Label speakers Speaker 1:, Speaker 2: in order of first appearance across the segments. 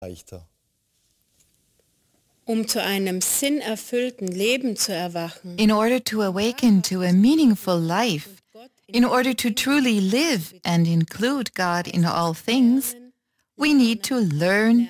Speaker 1: leichter.
Speaker 2: Zu einem sinnerfüllten Leben zu erwachen.
Speaker 3: In order to awaken to a meaningful life, in order to truly live and include God in all things, we need to learn.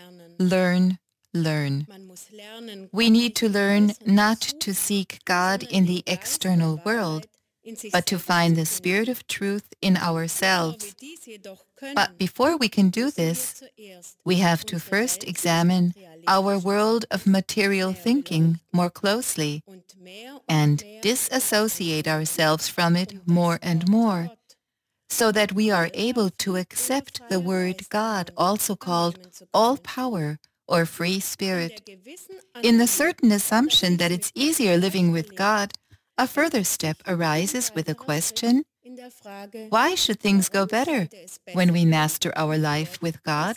Speaker 3: We need to learn not to seek God in the external world, but to find the Spirit of truth in ourselves. But before we can do this, we have to first examine our world of material thinking more closely and disassociate ourselves from it more and more, so that we are able to accept the word God, also called all power or free spirit. In the certain assumption that it's easier living with God, a further step arises with the question, why should things go better when we master our life with God?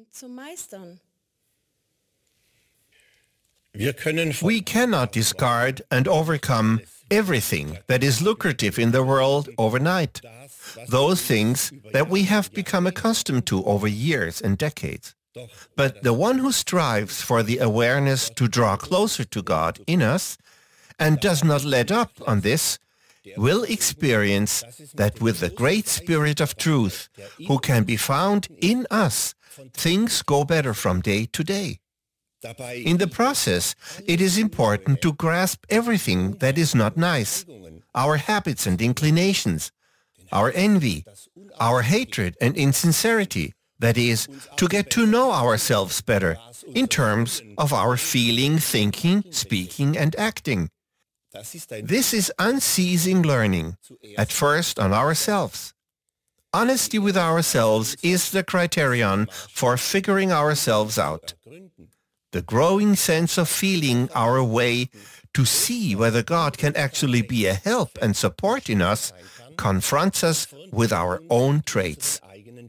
Speaker 4: We cannot discard and overcome everything that is lucrative in the world overnight, those things that we have become accustomed to over years and decades. But the one who strives for the awareness to draw closer to God in us and does not let up on this will experience that with the great Spirit of truth who can be found in us, things go better from day to day. In the process, it is important to grasp everything that is not nice, our habits and inclinations, our envy, our hatred and insincerity, that is, to get to know ourselves better in terms of our feeling, thinking, speaking and acting. This is unceasing learning, at first on ourselves. Honesty with ourselves is the criterion for figuring ourselves out. The growing sense of feeling our way to see whether God can actually be a help and support in us confronts us with our own traits.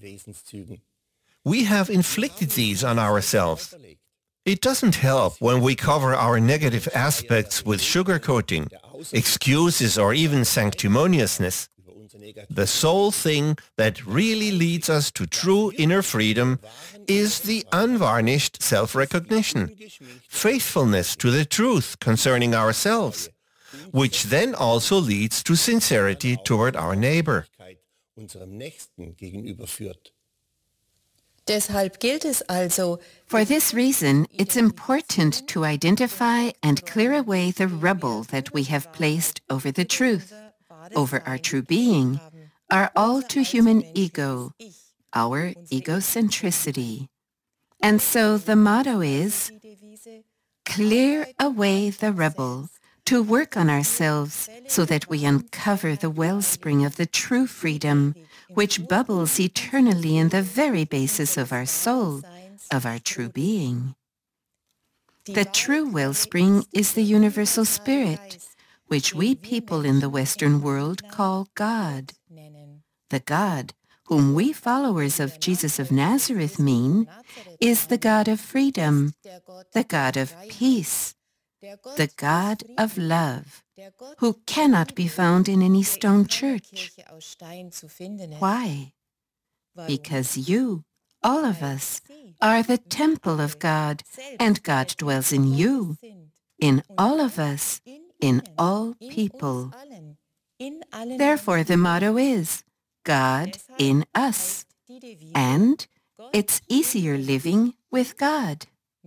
Speaker 4: We have inflicted these on ourselves. It doesn't help when we cover our negative aspects with sugarcoating, excuses or even sanctimoniousness. The sole thing that really leads us to true inner freedom is the unvarnished self-recognition, faithfulness to the truth concerning ourselves, which then also leads to sincerity toward our neighbor.
Speaker 3: For this reason, it's important to identify and clear away the rubble that we have placed over the truth, over our true being, our all-too-human ego, our egocentricity. And so the motto is, clear away the rubble, to work on ourselves so that we uncover the wellspring of the true freedom, which bubbles eternally in the very basis of our soul, of our true being. The true wellspring is the universal spirit, which we people in the Western world call God. The God, whom we followers of Jesus of Nazareth mean, is the God of freedom, the God of peace, the God of love, who cannot be found in any stone church. Why? Because you, all of us, are the temple of God, and God dwells in you, in all of us, in all people. Therefore, the motto is, God in us, and it's easier living with God.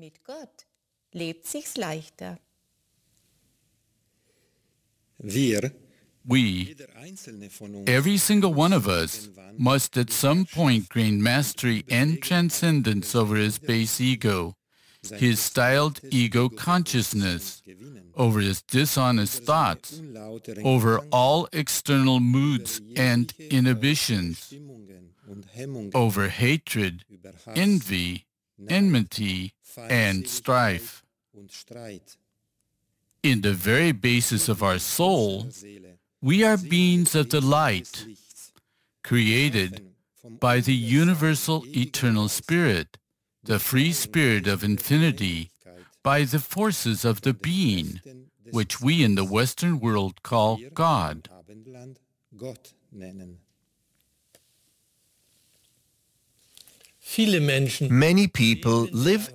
Speaker 5: We, every single one of us, must at some point gain mastery and transcendence over his base ego, his styled ego consciousness, over his dishonest thoughts, over all external moods and inhibitions, over hatred, envy, enmity, and strife. In the very basis of our soul, we are beings of the light, created by the universal eternal spirit, the free spirit of infinity, by the forces of the being, which we in the Western world call God.
Speaker 4: Many people live